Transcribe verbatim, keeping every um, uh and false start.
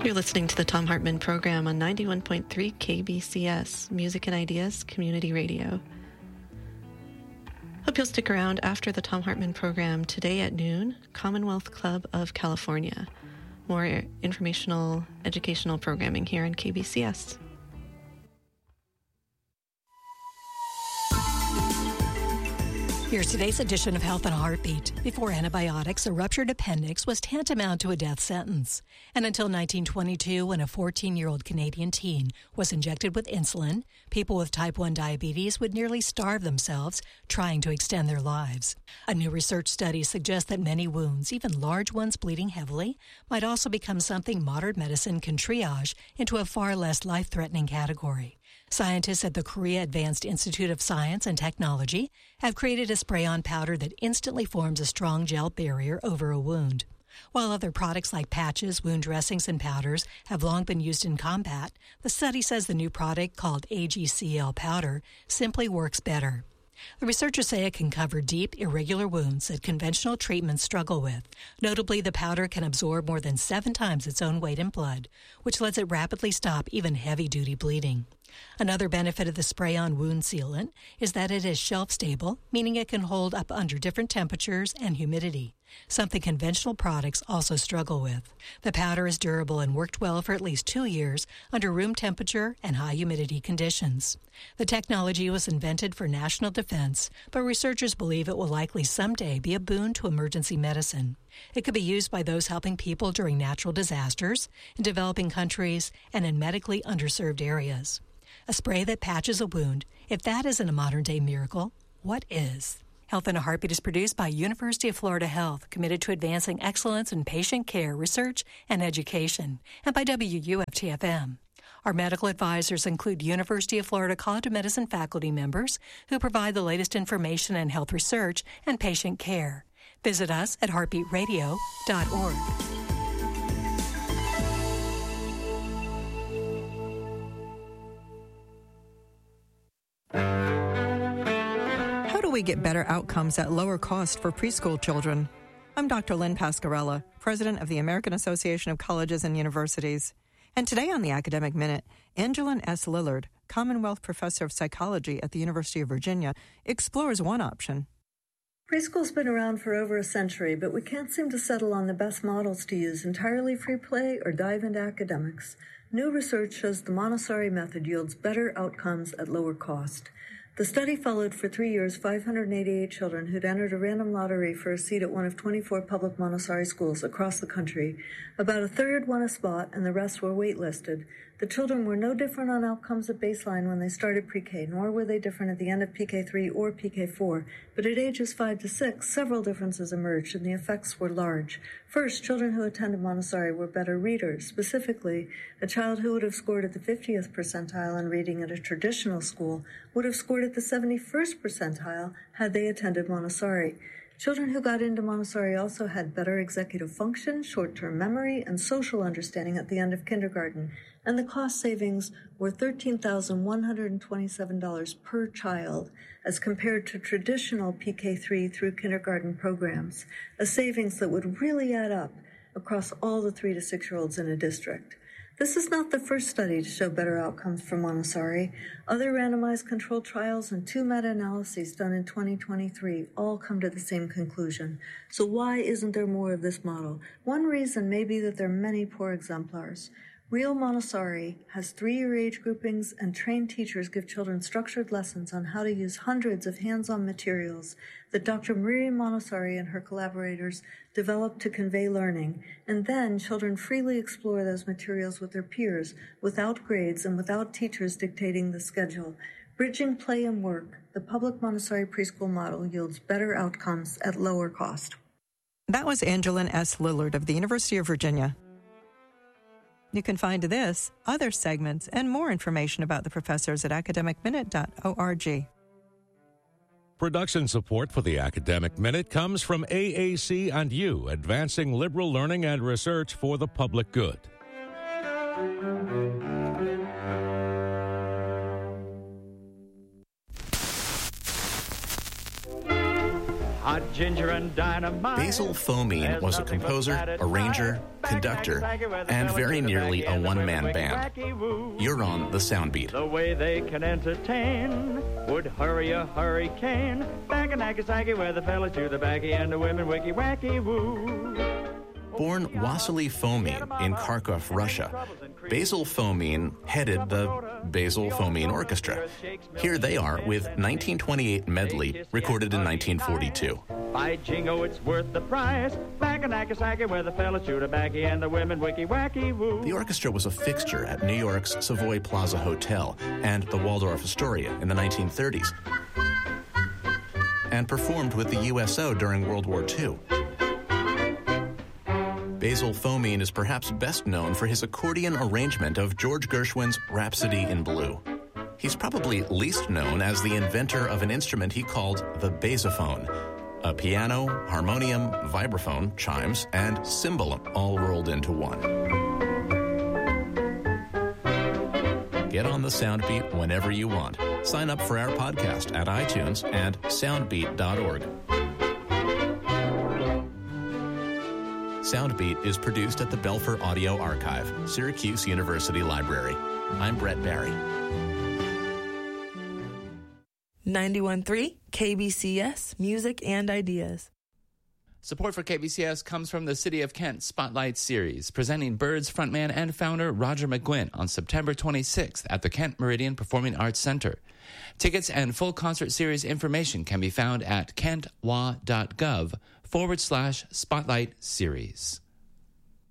You're listening to the Thom Hartmann program on ninety-one point three K B C S, Music and Ideas Community Radio. Hope you'll stick around after the Thom Hartmann program today at noon, Commonwealth Club of California. More informational, educational programming here on K B C S. Here's today's edition of Health in a Heartbeat. Before antibiotics, a ruptured appendix was tantamount to a death sentence. And until nineteen twenty-two, when a fourteen-year-old Canadian teen was injected with insulin, people with type one diabetes would nearly starve themselves trying to extend their lives. A new research study suggests that many wounds, even large ones bleeding heavily, might also become something modern medicine can triage into a far less life-threatening category. Scientists at the Korea Advanced Institute of Science and Technology have created a spray-on powder that instantly forms a strong gel barrier over a wound. While other products like patches, wound dressings, and powders have long been used in combat, the study says the new product, called A G C L powder, simply works better. The researchers say it can cover deep, irregular wounds that conventional treatments struggle with. Notably, the powder can absorb more than seven times its own weight in blood, which lets it rapidly stop even heavy-duty bleeding. Another benefit of the spray-on wound sealant is that it is shelf-stable, meaning it can hold up under different temperatures and humidity, something conventional products also struggle with. The powder is durable and worked well for at least two years under room temperature and high humidity conditions. The technology was invented for national defense, but researchers believe it will likely someday be a boon to emergency medicine. It could be used by those helping people during natural disasters, in developing countries, and in medically underserved areas. A spray that patches a wound, if that isn't a modern-day miracle, what is? Health in a Heartbeat is produced by University of Florida Health, committed to advancing excellence in patient care, research, and education, and by W U F T F M. Our medical advisors include University of Florida College of Medicine faculty members who provide the latest information in health research and patient care. Visit us at heartbeat radio dot org. How do we get better outcomes at lower cost for preschool children? I'm Doctor Lynn Pascarella, president of the American Association of Colleges and Universities. And today on the Academic Minute, Angelin S. Lillard, Commonwealth Professor of Psychology at the University of Virginia, explores one option. Preschool's been around for over a century, but we can't seem to settle on the best models to use, entirely free play or dive into academics. New research shows the Montessori method yields better outcomes at lower cost. The study followed for three years five hundred eighty-eight children who'd entered a random lottery for a seat at one of twenty-four public Montessori schools across the country. About a third won a spot, and the rest were waitlisted. The children were no different on outcomes at baseline when they started pre-K, nor were they different at the end of P K three or P K four. But at ages five to six, several differences emerged, and the effects were large. First, children who attended Montessori were better readers. Specifically, a child who would have scored at the fiftieth percentile in reading at a traditional school would have scored at the seventy-first percentile had they attended Montessori. Children who got into Montessori also had better executive function, short-term memory, and social understanding at the end of kindergarten, and the cost savings were thirteen thousand one hundred twenty-seven dollars per child as compared to traditional P K three through kindergarten programs, a savings that would really add up across all the three to six-year-olds in a district. This is not the first study to show better outcomes for Montessori. Other randomized controlled trials and two meta-analyses done in twenty twenty-three all come to the same conclusion. So why isn't there more of this model? One reason may be that there are many poor exemplars. Real Montessori has three-year age groupings, and trained teachers give children structured lessons on how to use hundreds of hands-on materials that Doctor Miriam Montessori and her collaborators developed to convey learning, and then children freely explore those materials with their peers, without grades and without teachers dictating the schedule. Bridging play and work, the public Montessori preschool model yields better outcomes at lower cost. That was Angelin S. Lillard of the University of Virginia. You can find this, other segments, and more information about the professors at academic minute dot org. Production support for the Academic Minute comes from A A C and U, advancing liberal learning and research for the public good. Hot ginger and dynamite. Basil Fomine was a composer, arranger, conductor, and very nearly a one-man band. You're on the Soundbeat. The way they can entertain would hurry a hurricane. Back in Nagasaki where the fellas chew the backy and the women wicky wacky woo. Born Wassily Fomin in Kharkov, Russia, Basil Fomine headed the Basil Fomine Orchestra. Here they are with nineteen twenty-eight Medley, recorded in nineteen forty-two. By jingo, it's worth the price. Back in Nagasaki where the fellas chew the backy and the women wicky wacky woo. The orchestra was a fixture at New York's Savoy Plaza Hotel and the Waldorf Astoria in the nineteen thirties, and performed with the U S O during World War Two. Basil Fomine is perhaps best known for his accordion arrangement of George Gershwin's Rhapsody in Blue. He's probably least known as the inventor of an instrument he called the basophone, a piano, harmonium, vibraphone, chimes, and cymbal all rolled into one. Get on the Soundbeat whenever you want. Sign up for our podcast at iTunes and soundbeat dot org. Soundbeat is produced at the Belfer Audio Archive, Syracuse University Library. I'm Brett Barry. ninety-one point three K B C S, Music and Ideas. Support for K B C S comes from the City of Kent Spotlight Series, presenting Birds frontman and founder Roger McGuinn on September twenty-sixth at the Kent Meridian Performing Arts Center. Tickets and full concert series information can be found at kentwa.gov forward slash spotlight series.